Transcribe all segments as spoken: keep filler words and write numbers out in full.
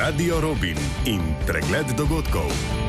Radio Robin in pregled dogodkov.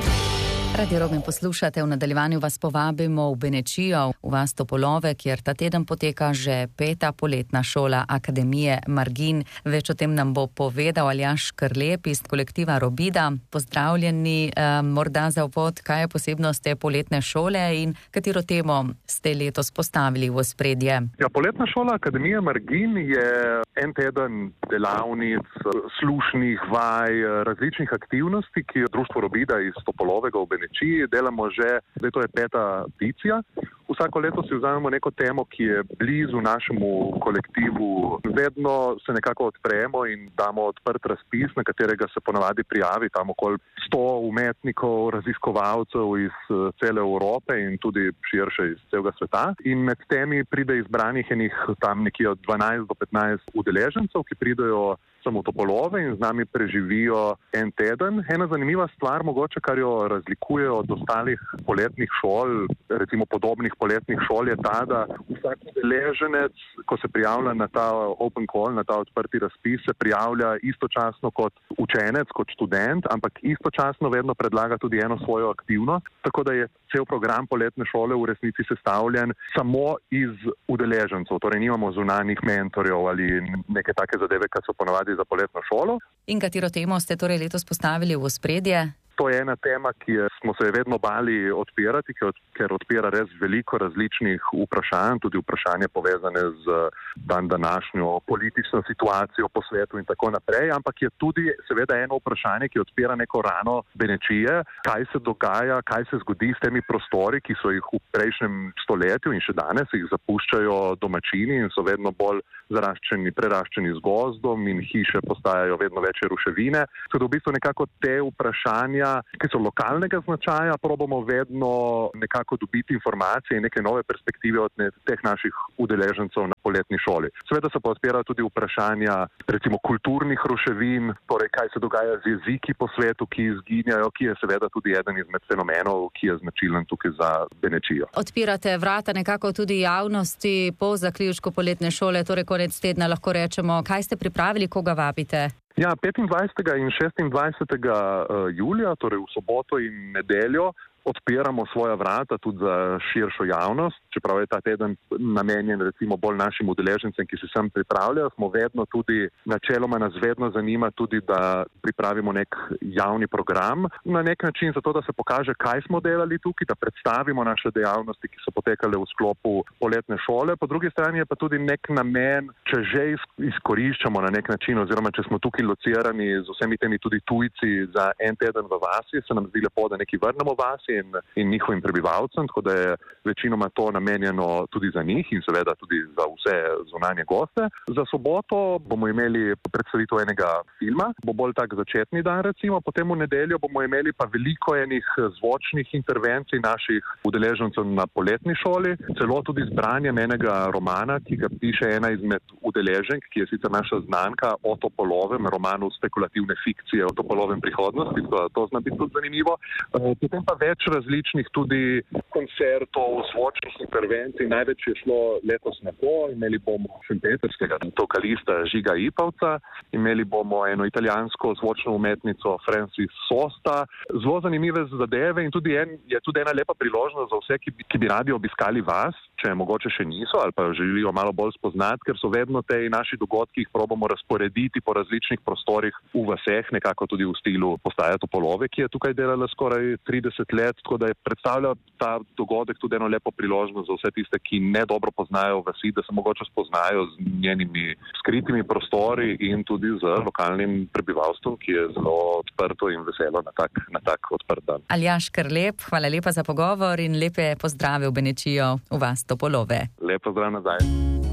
Radio Robin poslušate, v nadaljevanju vas povabimo v Benečijo, v vas Topolove, kjer ta teden poteka že peta poletna šola Akademije Margin. Več o tem nam bo povedal Aljaž Škrlep iz kolektiva Robida. Pozdravljeni, eh, morda za uvod, kaj je posebnost te poletne šole in katero temo ste letos postavili v ospredje? Ja, poletna šola Akademije Margin je en teden delavnic, slušnih vaj, različnih aktivnosti, ki jo Društvo Robida iz Topolovega v Benečijo delamo že, zdaj to je peta edicija. Vsako leto si vzamemo neko temo, ki je blizu našemu kolektivu. Vedno se nekako odpremo in damo odprt razpis, na katerega se ponavadi prijavi tam okoli sto umetnikov, raziskovalcev iz cele Evrope in tudi širše iz celega sveta. In med temi pride izbranih enih tam nekje od dvanajst do petnajst udeležencev, ki pridejo samo v Topolove in z nami preživijo en teden. Ena zanimiva stvar, mogoče, kar jo razlikuje od ostalih poletnih šol, recimo podobnih poletnih šol, je ta, da vsak udeleženec, ko se prijavlja na ta open call, na ta odprti razpis, se prijavlja istočasno kot učenec, kot študent, ampak istočasno vedno predlaga tudi eno svojo aktivnost, tako da je cel program poletne šole v resnici sestavljen samo iz udeležencev, torej nimamo zunanjih mentorjev ali neke take zadeve, kar so ponavadi za poletno šolo. In katero temo ste torej letos postavili v ospredje? To je ena tema, ki je, smo se vedno bali odpirati, ker odpira res veliko različnih vprašanj, tudi vprašanje povezane z dan današnjo politično situacijo po svetu in tako naprej, ampak je tudi seveda eno vprašanje, ki odpira neko rano Benečije, kaj se dogaja, kaj se zgodi s temi prostori, ki so jih v prejšnjem stoletju in še danes jih zapuščajo domačini in so vedno bolj zaraščeni, preraščeni z gozdom in hiše postajajo vedno večje ruševine. Tudi v bistvu nekako te vprašanja, ki so lokalnega značaja, probamo vedno nekako dobiti informacije in neke nove perspektive od ne, teh naših udeležencev na poletni šoli. Seveda se pa odpirajo tudi vprašanja recimo kulturnih ruševin, torej kaj se dogaja z jeziki po svetu, ki izginjajo, ki je seveda tudi eden izmed fenomenov, ki je značilen tukaj za Benečijo. Odpirate vrata nekako tudi javnosti po zaključku poletne šole, torej konec tedna lahko rečemo, kaj ste pripravili, koga vabite? Ja, petindvajsetega in šestindvajsetega julija, torej v soboto in nedeljo, odpiramo svoja vrata tudi za širšo javnost, čeprav je ta teden namenjen recimo bolj našim udeležencem, ki se sem pripravljajo. Smo vedno tudi, načeloma nas vedno zanima tudi, da pripravimo nek javni program na nek način, zato da se pokaže, kaj smo delali tukaj, da predstavimo naše dejavnosti, ki so potekale v sklopu poletne šole. Po drugi strani je pa tudi nek namen, če že izkoriščamo na nek način, oziroma če smo tukaj locirani z vsemi temi tudi tujci za en teden v vasi, se nam zdi lepo, da neki vrnemo vasi In, in njihovim prebivalcem, tako da je večinoma to namenjeno tudi za njih in seveda tudi za vse zunanje goste. Za soboto bomo imeli predstavitev enega filma, bo bolj tak začetni dan recimo, potem v nedeljo bomo imeli pa veliko enih zvočnih intervencij naših udeležencev na poletni šoli, celo tudi z branjem enega romana, ki ga piše ena izmed udeleženk, ki je sicer naša znanka, o Topolovem, romanu spekulativne fikcije o Topolovem prihodnosti, to zna biti tudi zanimivo. Potem pa več različnih tudi koncertov, zvočnih intervencij. Največ je šlo letos na to. Imeli bomo šempetrskega vokalista Žiga Ipavca, imeli bomo eno italijansko zvočno umetnico Francis Sosta. Zelo zanimive zadeve in tudi en, je tudi ena lepa priložnost za vse, ki bi, ki bi radi obiskali vas, če mogoče še niso ali pa želijo malo bolj spoznati, ker so vedno te naši dogodki, jih probamo razporediti po različnih prostorih v vaseh, nekako tudi v stilu postaja Topolove, ki je tukaj delala skoraj trideset let. Tako da je predstavljal ta dogodek tudi eno lepo priložnost za vse tiste, ki ne dobro poznajo vasi, da se mogoče spoznajo z njenimi skritimi prostori in tudi z lokalnim prebivalstvom, ki je zelo odprto in veselo na tak, na tak odprt dan. Aljaž Škrlep, hvala lepa za pogovor in lepe pozdrave v Benečijo, v vas Topolove. Lep pozdrav nazaj.